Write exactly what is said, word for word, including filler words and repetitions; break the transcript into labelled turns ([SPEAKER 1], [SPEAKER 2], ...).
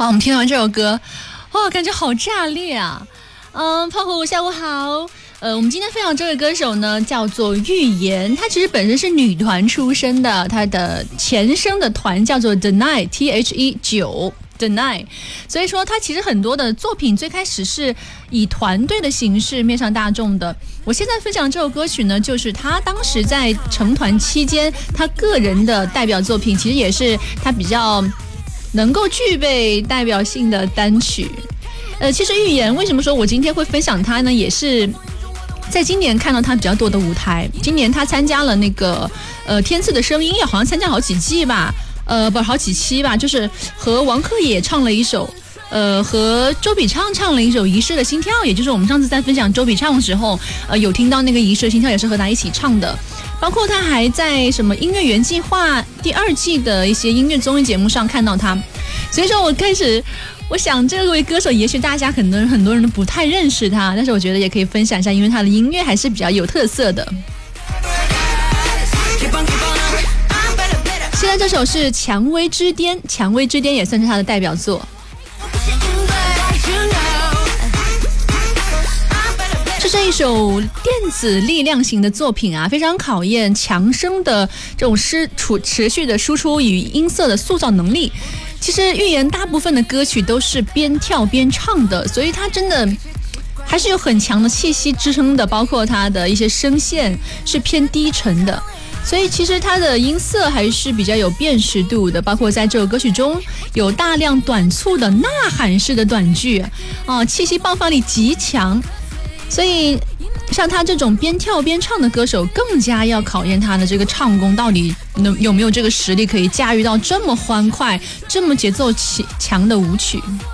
[SPEAKER 1] 哇，我们听完这首歌，哇，感觉好炸裂啊！嗯，胖虎下午好。呃，我们今天分享这位歌手呢，叫做预言。她其实本身是女团出身的，她的前身的团叫做 The Night T H E 九 The Night， 所以说她其实很多的作品最开始是以团队的形式面向大众的。我现在分享这首歌曲呢，就是她当时在成团期间，她个人的代表作品，其实也是她比较能够具备代表性的单曲。呃，其实预言为什么说我今天会分享它呢，也是在今年看到他比较多的舞台。今年他参加了那个呃天赐的声音，也好像参加好几季吧，呃不好几期吧，就是和王克也唱了一首，呃和周笔畅唱了一首《遗失的心跳》，也就是我们上次在分享周笔畅的时候，呃有听到那个《遗失的心跳》也是和他一起唱的。包括他还在什么音乐园计划第二季的一些音乐综艺节目上看到他，所以说我开始。我想这位歌手也许大家很多人很多人都不太认识他，但是我觉得也可以分享一下，因为他的音乐还是比较有特色的。现在这首是《蔷薇之巅》，《蔷薇之巅》也算是他的代表作。这是一首电子力量型的作品啊，非常考验强声的这种持持续的输出与音色的塑造能力。其实预言大部分的歌曲都是边跳边唱的，所以它真的还是有很强的气息支撑的，包括它的一些声线是偏低沉的，所以其实它的音色还是比较有辨识度的，包括在这首歌曲中有大量短促的呐喊式的短句啊，气息爆发力极强，所以像他这种边跳边唱的歌手，更加要考验他的这个唱功到底能有没有这个实力可以驾驭到这么欢快、这么节奏强的舞曲。